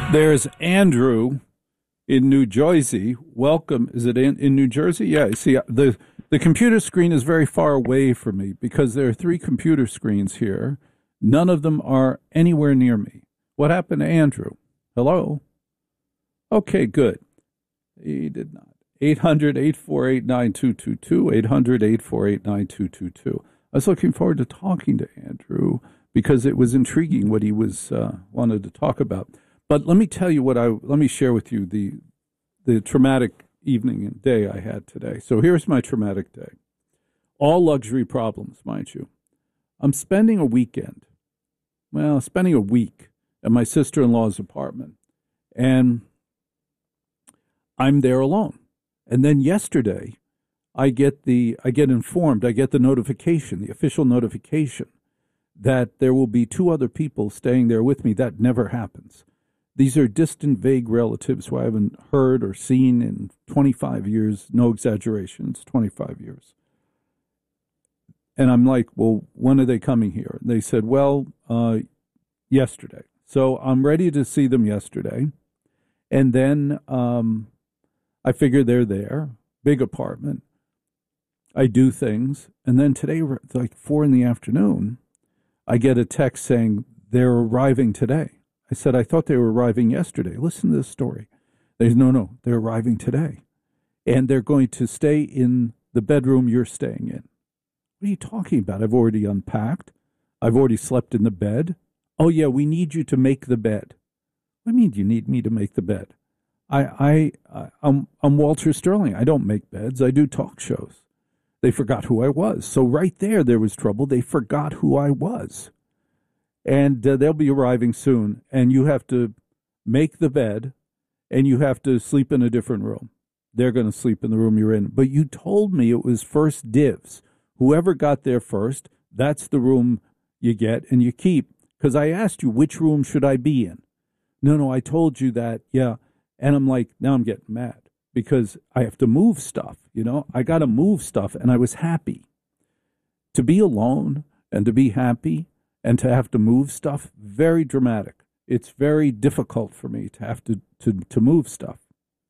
There's Andrew in New Jersey. Welcome. Is it in New Jersey? Yeah. See, the computer screen is very far away from me because there are three computer screens here. None of them are anywhere near me. What happened to Andrew? Hello? Okay, good. He did not. 800-848-9222, 800-848-9222. I was looking forward to talking to Andrew because it was intriguing what he was wanted to talk about. But let me tell you let me share with you the traumatic evening and day I had today. So here's my traumatic day. All luxury problems, mind you. I'm spending a week at my sister-in-law's apartment, and I'm there alone. And then yesterday, I get informed, I get the notification, the official notification, that there will be two other people staying there with me. That never happens. These are distant, vague relatives who I haven't heard or seen in 25 years. No exaggeration, it's 25 years. And I'm like, well, when are they coming here? And they said, yesterday. So I'm ready to see them yesterday. And then I figure they're there, big apartment. I do things. And then today, like 4 p.m, I get a text saying they're arriving today. I said, I thought they were arriving yesterday. Listen to this story. They said, no, they're arriving today. And they're going to stay in the bedroom you're staying in. What are you talking about? I've already unpacked. I've already slept in the bed. Oh, yeah, we need you to make the bed. What do you mean you need me to make the bed? I'm Walter Sterling. I don't make beds. I do talk shows. They forgot who I was. So right there was trouble. They forgot who I was. And they'll be arriving soon. And you have to make the bed, and you have to sleep in a different room. They're going to sleep in the room you're in. But you told me it was first dibs. Whoever got there first, that's the room you get and you keep. Because I asked you, which room should I be in? No, I told you that, yeah. And I'm like, now I'm getting mad because I have to move stuff, I got to move stuff, and I was happy. To be alone and to be happy and to have to move stuff, very dramatic. It's very difficult for me to have to move stuff.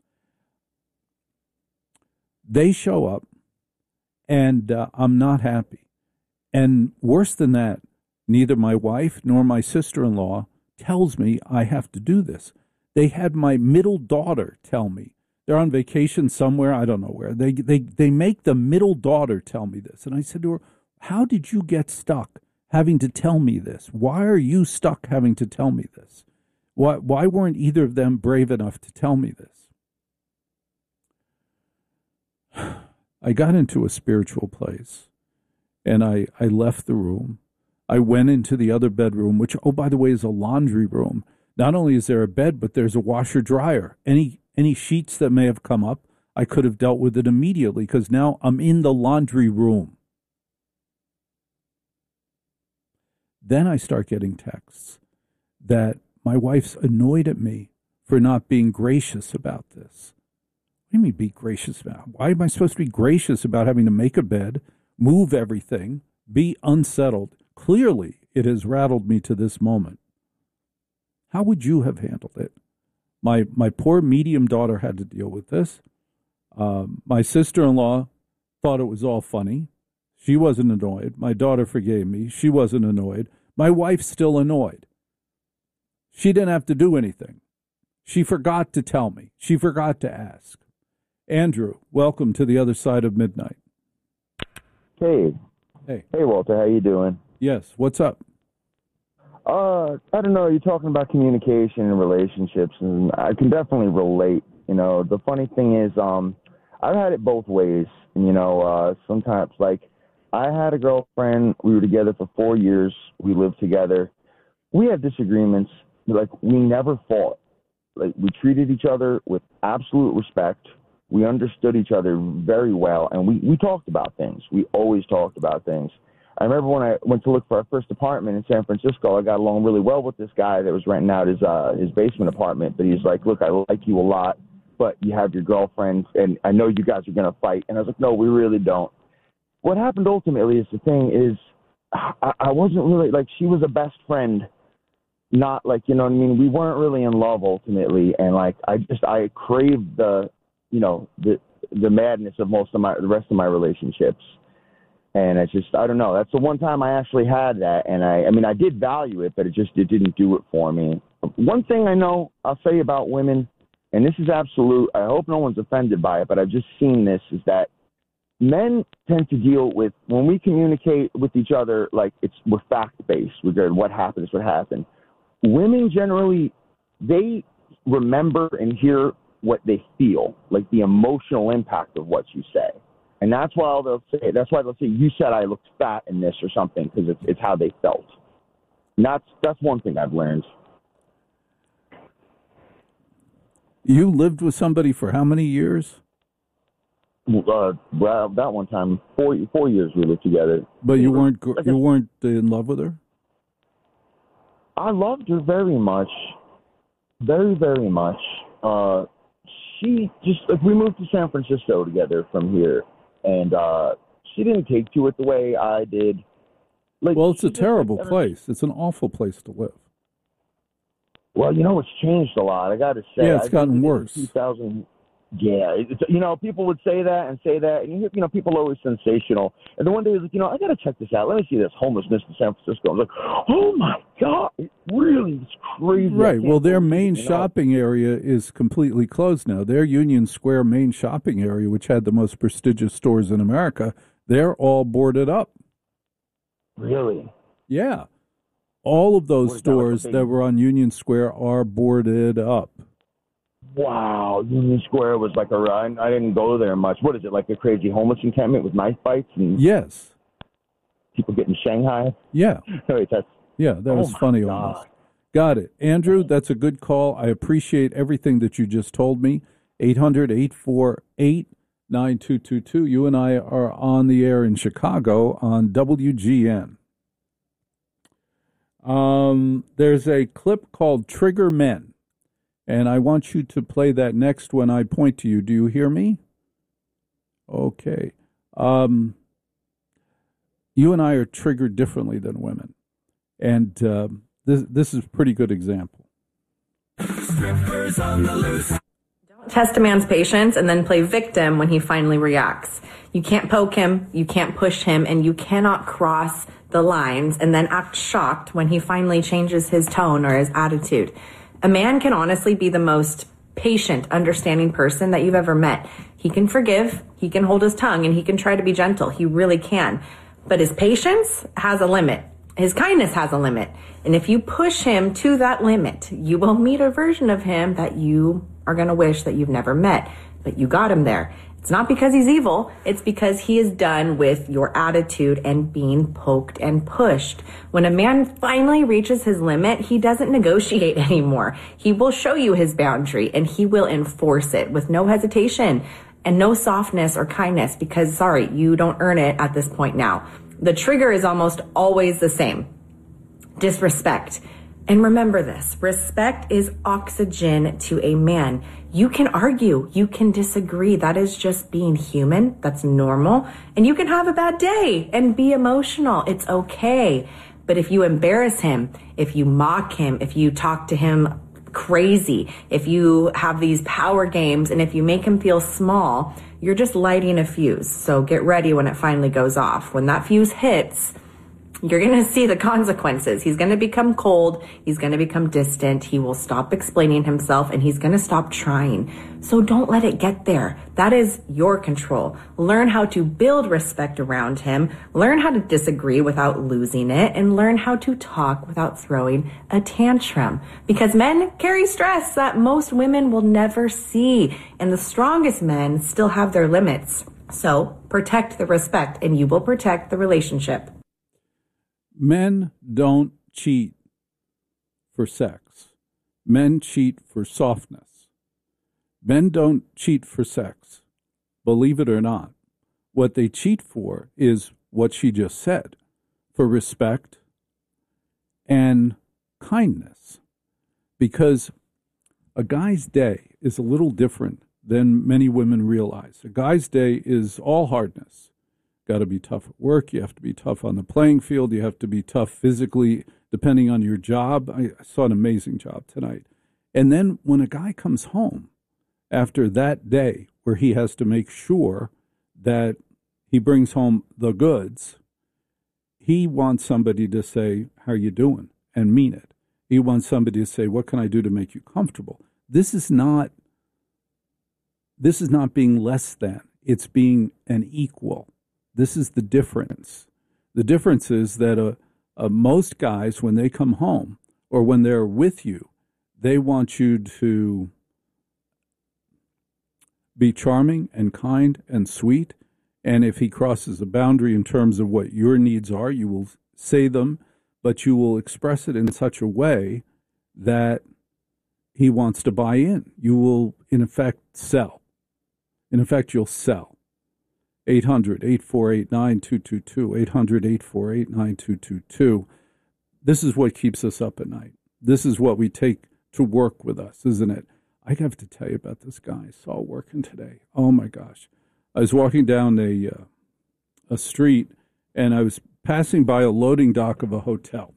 They show up, and I'm not happy. And worse than that, neither my wife nor my sister-in-law tells me I have to do this. They had my middle daughter tell me. They're on vacation somewhere, I don't know where. They make the middle daughter tell me this. And I said to her, how did you get stuck having to tell me this? Why are you stuck having to tell me this? Why weren't either of them brave enough to tell me this? I got into a spiritual place, and I left the room. I went into the other bedroom, which, oh, by the way, is a laundry room. Not only is there a bed, but there's a washer-dryer. Any sheets that may have come up, I could have dealt with it immediately because now I'm in the laundry room. Then I start getting texts that my wife's annoyed at me for not being gracious about this. What do you mean be gracious about? Why am I supposed to be gracious about having to make a bed, move everything, be unsettled? Clearly, it has rattled me to this moment. How would you have handled it? My poor medium daughter had to deal with this. My sister-in-law thought it was all funny. She wasn't annoyed. My daughter forgave me. She wasn't annoyed. My wife's still annoyed. She didn't have to do anything. She forgot to tell me. She forgot to ask. Andrew, welcome to the other side of midnight. Hey. Hey, Walter. How you doing? Yes. What's up? I don't know. You're talking about communication and relationships, and I can definitely relate. The funny thing is, I've had it both ways. And, sometimes, like, I had a girlfriend. We were together for 4 years. We lived together. We had disagreements. Like, we never fought. Like, we treated each other with absolute respect. We understood each other very well, and we talked about things. We always talked about things. I remember when I went to look for our first apartment in San Francisco, I got along really well with this guy that was renting out his basement apartment. But he's like, look, I like you a lot, but you have your girlfriend, and I know you guys are going to fight. And I was like, no, we really don't. What happened ultimately is the thing is I wasn't really, like, she was a best friend not like, you know what I mean? We weren't really in love ultimately. And like, I craved the madness of the rest of my relationships. And it's just, I don't know. That's the one time I actually had that. And I mean, I did value it, but it didn't do it for me. One thing I know I'll say about women, and this is absolute, I hope no one's offended by it, but I've just seen this, is that men tend to deal with, when we communicate with each other, like we're fact-based regarding what happened. Women generally, they remember and hear what they feel, like the emotional impact of what you say. And that's why they'll say, you said I looked fat in this or something, because it's how they felt. And that's one thing I've learned. You lived with somebody for how many years? Well, that one time, 4 years we lived together. But you weren't in love with her? I loved her very much, very, very much. She just, like, we moved to San Francisco together from here, and she didn't take to it the way I did. Like, well, it's a terrible place. It's an awful place to live. Well, it's changed a lot. I got to say, yeah, it's gotten worse. 2000. Yeah, people would say that, and people are always sensational. And then one day, I was like, I got to check this out. Let me see this homelessness in San Francisco. I was like, oh my God, it really is crazy. Right. Well, their main shopping area is completely closed now. Their Union Square main shopping area, which had the most prestigious stores in America, they're all boarded up. Really? Yeah. All of those stores that were on Union Square are boarded up. Wow, Union Square was like I didn't go there much. What is it, like a crazy homeless encampment with knife fights? And yes. People getting Shanghai? Yeah. Wait, that was funny almost. Got it. Andrew, that's a good call. I appreciate everything that you just told me. 800-848-9222. You and I are on the air in Chicago on WGN. There's a clip called Trigger Men. And I want you to play that next when I point to you. Do you hear me? Okay. You and I are triggered differently than women. And this is a pretty good example. Strippers on the loose. Don't test a man's patience and then play victim when he finally reacts. You can't poke him, you can't push him, and you cannot cross the lines and then act shocked when he finally changes his tone or his attitude. A man can honestly be the most patient, understanding person that you've ever met. He can forgive, he can hold his tongue, and he can try to be gentle. He really can. But his patience has a limit. His kindness has a limit. And if you push him to that limit, you will meet a version of him that you are going to wish that you've never met. But you got him there. It's not because he's evil. It's because he is done with your attitude and being poked and pushed. When a man finally reaches his limit, he doesn't negotiate anymore. He will show you his boundary and he will enforce it with no hesitation and no softness or kindness because, sorry, you don't earn it at this point now. The trigger is almost always the same. Disrespect. And remember this, respect is oxygen to a man. You can argue, you can disagree. That is just being human. That's normal. And you can have a bad day and be emotional. It's okay. But if you embarrass him, if you mock him, if you talk to him crazy, if you have these power games, and if you make him feel small, you're just lighting a fuse. So get ready when it finally goes off. When that fuse hits, you're going to see the consequences. He's going to become cold. He's going to become distant. He will stop explaining himself and he's going to stop trying. So don't let it get there. That is your control. Learn how to build respect around him. Learn how to disagree without losing it and learn how to talk without throwing a tantrum because men carry stress that most women will never see. And the strongest men still have their limits. So protect the respect and you will protect the relationship. Men don't cheat for sex. Men cheat for softness. Men don't cheat for sex. Believe it or not. What they cheat for is what she just said, for respect and kindness. Because a guy's day is a little different than many women realize. A guy's day is all hardness. Got to be tough at work. You have to be tough on the playing field. You have to be tough physically depending on your job. I saw an amazing job tonight. And then when a guy comes home after that day where he has to make sure that he brings home the goods, he wants somebody to say, how are you doing? And mean it. He wants somebody to say, what can I do to make you comfortable? This is not being less than. It's being an equal. This is the difference. The difference is that most guys, when they come home or when they're with you, they want you to be charming and kind and sweet. And if he crosses a boundary in terms of what your needs are, you will say them, but you will express it in such a way that he wants to buy in. You will, in effect, sell. In effect, you'll sell. 800-848-9222, 800-848-9222. This is what keeps us up at night. This is what we take to work with us, isn't it? I have to tell you about this guy I saw working today. Oh, my gosh. I was walking down a street, and I was passing by a loading dock of a hotel.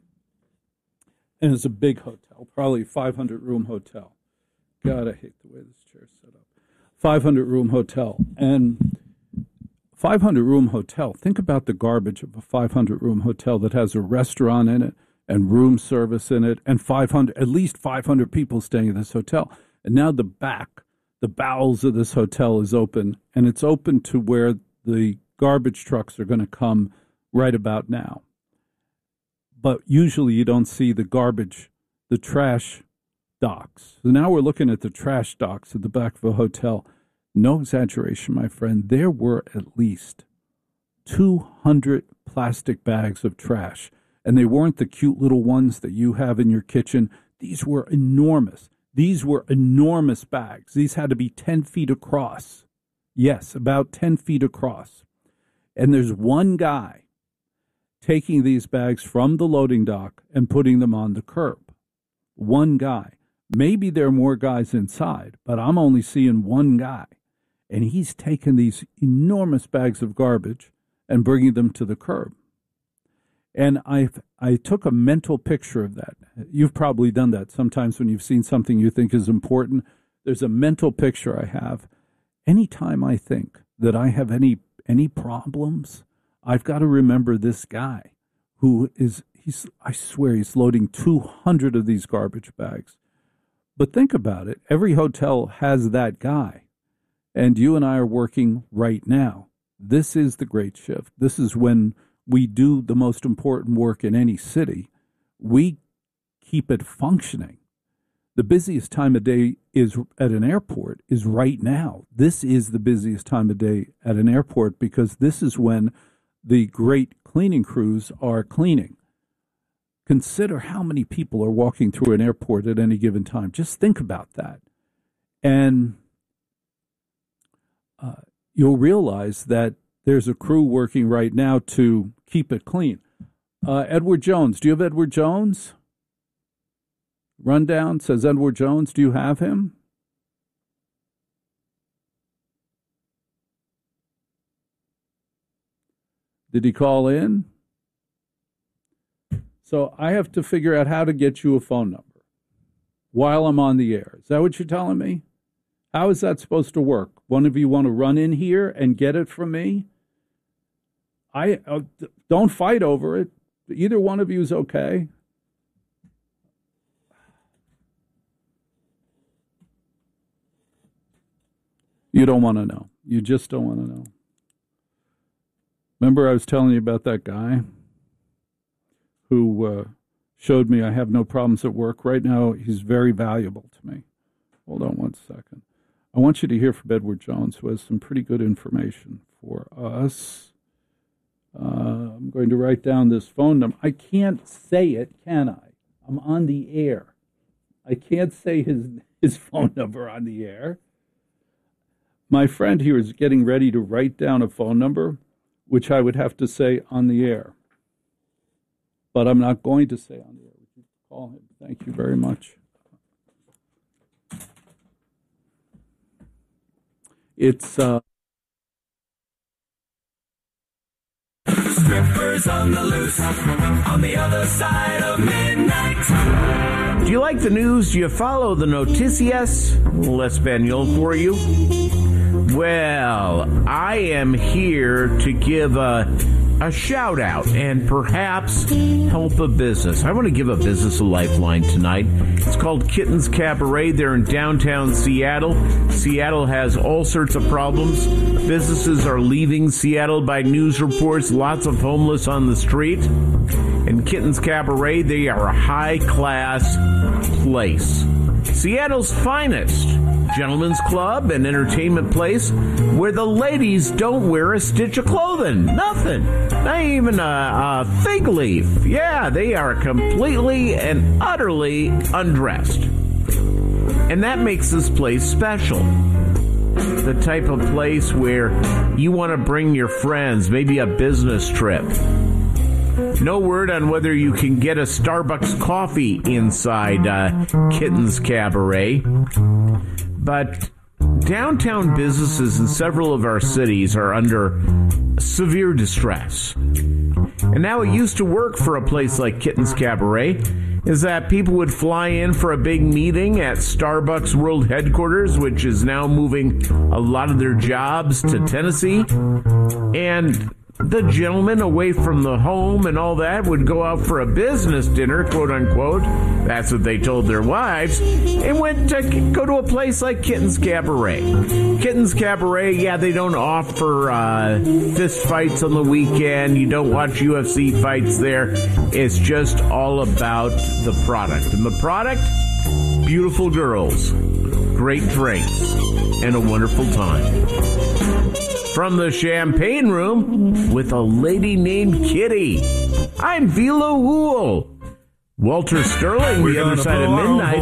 And it's a big hotel, probably a 500-room hotel. God, I hate the way this chair's set up. 500-room hotel. And 500-room hotel, think about the garbage of a 500-room hotel that has a restaurant in it and room service in it and at least 500 people staying in this hotel. And now the bowels of this hotel is open, and it's open to where the garbage trucks are going to come right about now. But usually you don't see the trash docks. So now we're looking at the trash docks at the back of a hotel. No exaggeration, my friend. There were at least 200 plastic bags of trash. And they weren't the cute little ones that you have in your kitchen. These were enormous. These were enormous bags. These had to be 10 feet across. Yes, about 10 feet across. And there's one guy taking these bags from the loading dock and putting them on the curb. One guy. Maybe there are more guys inside, but I'm only seeing one guy. And he's taking these enormous bags of garbage and bringing them to the curb. And I took a mental picture of that. You've probably done that sometimes when you've seen something you think is important. There's a mental picture I have. Anytime I think that I have any problems, I've got to remember this guy I swear he's loading 200 of these garbage bags. But think about it. Every hotel has that guy. And you and I are working right now. This is the great shift. This is when we do the most important work in any city. We keep it functioning. The busiest time of day is at an airport is right now. This is the busiest time of day at an airport because this is when the great cleaning crews are cleaning. Consider how many people are walking through an airport at any given time. Just think about that. And you'll realize that there's a crew working right now to keep it clean. Edward Jones, do you have Edward Jones? Rundown says Edward Jones. Do you have him? Did he call in? So I have to figure out how to get you a phone number while I'm on the air. Is that what you're telling me? How is that supposed to work? One of you want to run in here and get it from me? Don't fight over it. Either one of you is okay. You don't want to know. You just don't want to know. Remember I was telling you about that guy who showed me I have no problems at work? Right now, he's very valuable to me. Hold on one second. I want you to hear from Edward Jones, who has some pretty good information for us. I'm going to write down this phone number. I can't say it, can I? I'm on the air. I can't say his phone number on the air. My friend here is getting ready to write down a phone number, which I would have to say on the air. But I'm not going to say on the air. Would you call him? Thank you very much. It's Strippers on the loose, on the other side of midnight. Do you like the news? Do you follow the noticias? L'Espanol for you. Well, I am here to give a shout out and perhaps help a business. I want to give a business a lifeline tonight. It's called Kittens Cabaret. They're in downtown Seattle. Seattle has all sorts of problems. Businesses are leaving Seattle by news reports. Lots of homeless on the street. And Kittens Cabaret, they are a high-class place. Seattle's finest gentlemen's club and entertainment place where the ladies don't wear a stitch of clothing. Nothing. Not even a fig leaf. Yeah, they are completely and utterly undressed. And that makes this place special. The type of place where you want to bring your friends, maybe a business trip. No word on whether you can get a Starbucks coffee inside Kittens Cabaret. But downtown businesses in several of our cities are under severe distress. And now it used to work for a place like Kittens Cabaret is that people would fly in for a big meeting at Starbucks World Headquarters, which is now moving a lot of their jobs to Tennessee. And the gentlemen away from the home and all that would go out for a business dinner, quote unquote. That's what they told their wives, and went to go to a place like Kittens Cabaret. Kittens Cabaret, yeah, they don't offer fist fights on the weekend. You don't watch UFC fights there. It's just all about the product. And the product, beautiful girls, great drinks, and a wonderful time. From the Champagne Room with a lady named Kitty, I'm Vila Hool. Walter Sterling, The Other Side of Midnight.